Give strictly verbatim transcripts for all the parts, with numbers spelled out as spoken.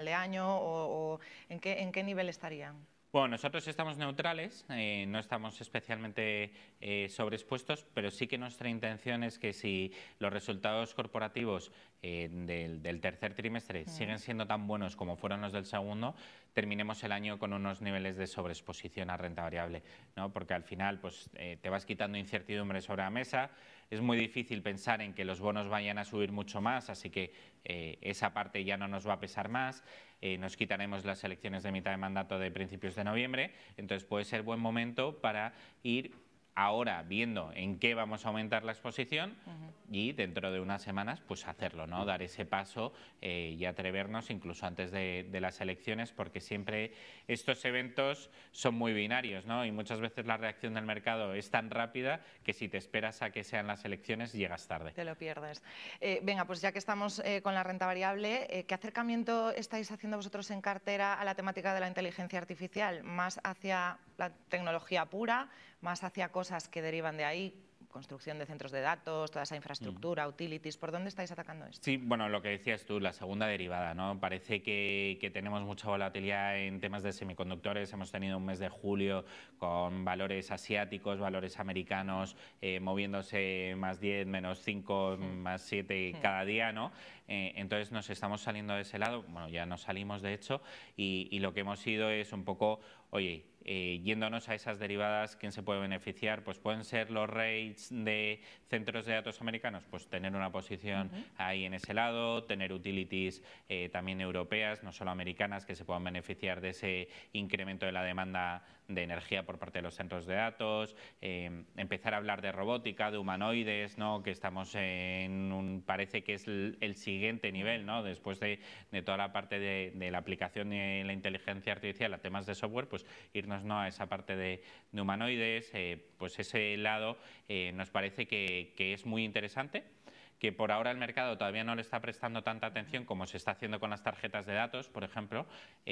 de año o, o ¿en qué, en qué nivel estarían? Bueno, nosotros estamos neutrales, eh, no estamos especialmente eh, sobreexpuestos, pero sí que nuestra intención es que si los resultados corporativos eh, del, del tercer trimestre uh-huh. siguen siendo tan buenos como fueron los del segundo, terminemos el año con unos niveles de sobreexposición a renta variable, ¿no? Porque al final pues, eh, te vas quitando incertidumbre sobre la mesa, es muy difícil pensar en que los bonos vayan a subir mucho más, así que eh, esa parte ya no nos va a pesar más. Eh, nos quitaremos las elecciones de mitad de mandato de principios de noviembre, entonces puede ser buen momento para ir ahora viendo en qué vamos a aumentar la exposición uh-huh. y dentro de unas semanas pues hacerlo, ¿no? Dar ese paso eh, y atrevernos incluso antes de, de las elecciones, porque siempre estos eventos son muy binarios, ¿no? Y muchas veces la reacción del mercado es tan rápida que si te esperas a que sean las elecciones llegas tarde. Te lo pierdes. Eh, venga, pues ya que estamos eh, con la renta variable, eh, ¿qué acercamiento estáis haciendo vosotros en cartera a la temática de la inteligencia artificial? ¿Más hacia la tecnología pura, más hacia cosas que derivan de ahí, construcción de centros de datos, toda esa infraestructura, mm. utilities? ¿Por dónde estáis atacando esto? Sí, bueno, lo que decías tú, la segunda derivada, ¿no? Parece que, que tenemos mucha volatilidad en temas de semiconductores. Hemos tenido un mes de julio con valores asiáticos, valores americanos, eh, moviéndose más diez, menos cinco, mm. más siete mm. cada día, ¿no? Eh, entonces nos estamos saliendo de ese lado, bueno, ya nos salimos de hecho, y, y lo que hemos ido es un poco, oye, Eh, yéndonos a esas derivadas, ¿quién se puede beneficiar? Pues pueden ser los rates de centros de datos americanos, pues tener una posición uh-huh. ahí en ese lado, tener utilities eh, también europeas, no solo americanas, que se puedan beneficiar de ese incremento de la demanda de energía por parte de los centros de datos, eh, empezar a hablar de robótica, de humanoides, ¿no? Que estamos en un, parece que es el, el siguiente nivel, ¿no? Después de, de toda la parte de, de la aplicación de la inteligencia artificial a temas de software, pues ir ¿no? a esa parte de, de humanoides, eh, pues ese lado eh, nos parece que, que es muy interesante, que por ahora el mercado todavía no le está prestando tanta atención como se está haciendo con las tarjetas de datos, por ejemplo,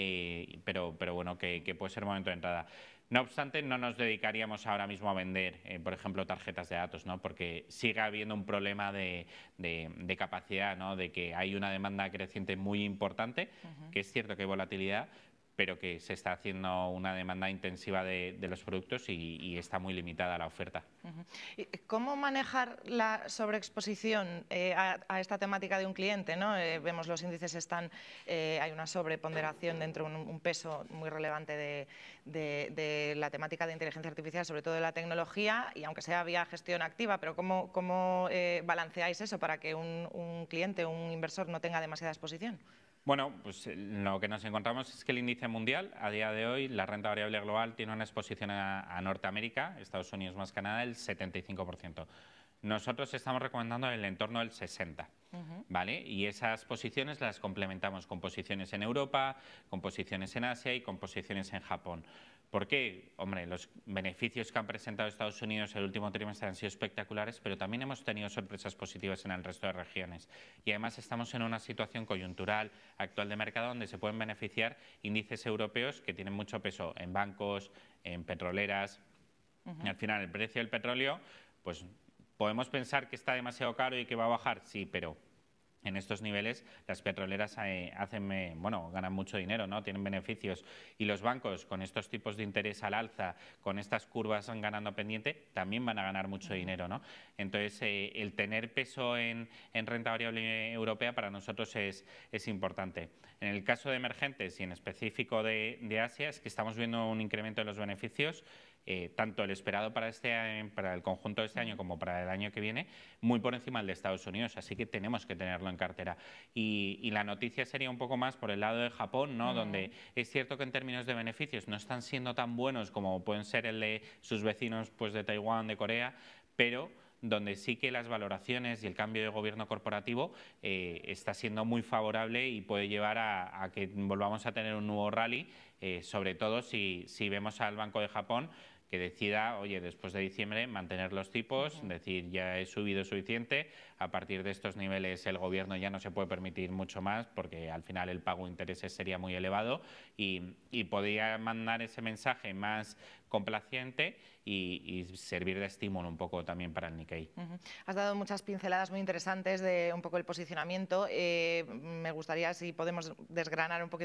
eh, pero, pero bueno, que, que puede ser momento de entrada. No obstante, no nos dedicaríamos ahora mismo a vender, eh, por ejemplo, tarjetas de datos, ¿no? Porque sigue habiendo un problema de, de, de capacidad, ¿no? De que hay una demanda creciente muy importante, uh-huh. que es cierto que hay volatilidad, pero que se está haciendo una demanda intensiva de, de los productos y, y está muy limitada la oferta. Uh-huh. ¿Cómo manejar la sobreexposición eh, a, a esta temática de un cliente, ¿no? Eh, vemos los índices están, eh, hay una sobreponderación dentro de un, un peso muy relevante de, de, de la temática de inteligencia artificial, sobre todo de la tecnología, y aunque sea vía gestión activa, pero ¿cómo, cómo eh, balanceáis eso para que un, un cliente, un inversor no tenga demasiada exposición? Bueno, pues lo que nos encontramos es que el índice mundial, a día de hoy, la renta variable global tiene una exposición a, a Norteamérica, Estados Unidos más Canadá, del setenta y cinco por ciento. Nosotros estamos recomendando el entorno del sesenta por ciento. Uh-huh. ¿Vale? Y esas posiciones las complementamos con posiciones en Europa, con posiciones en Asia y con posiciones en Japón. ¿Por qué? Hombre, los beneficios que han presentado Estados Unidos el último trimestre han sido espectaculares, pero también hemos tenido sorpresas positivas en el resto de regiones. Y además estamos en una situación coyuntural actual de mercado donde se pueden beneficiar índices europeos que tienen mucho peso en bancos, en petroleras. Uh-huh. Y al final el precio del petróleo, pues podemos pensar que está demasiado caro y que va a bajar, sí, pero en estos niveles las petroleras eh, hacen, eh, bueno, ganan mucho dinero, ¿no? Tienen beneficios, y los bancos con estos tipos de interés al alza, con estas curvas ganando pendiente, también van a ganar mucho dinero, ¿no? Entonces eh, el tener peso en, en renta variable europea para nosotros es, es importante. En el caso de emergentes y en específico de, de Asia, es que estamos viendo un incremento de los beneficios, eh, tanto el esperado para, este, para el conjunto de este año como para el año que viene, muy por encima del de Estados Unidos, así que tenemos que tenerlo en cartera. Y, y la noticia sería un poco más por el lado de Japón, ¿no? Uh-huh. Donde es cierto que en términos de beneficios no están siendo tan buenos como pueden ser el de sus vecinos, pues de Taiwán, de Corea, pero donde sí que las valoraciones y el cambio de gobierno corporativo eh, está siendo muy favorable y puede llevar a, a que volvamos a tener un nuevo rally, eh, sobre todo si, si vemos al Banco de Japón que decida, oye, después de diciembre mantener los tipos, uh-huh. decir, ya he subido suficiente, a partir de estos niveles el gobierno ya no se puede permitir mucho más porque al final el pago de intereses sería muy elevado, y, y podría mandar ese mensaje más complaciente y, y servir de estímulo un poco también para el Nikkei. Uh-huh. Has dado muchas pinceladas muy interesantes de un poco el posicionamiento. Eh, me gustaría si podemos desgranar un poquito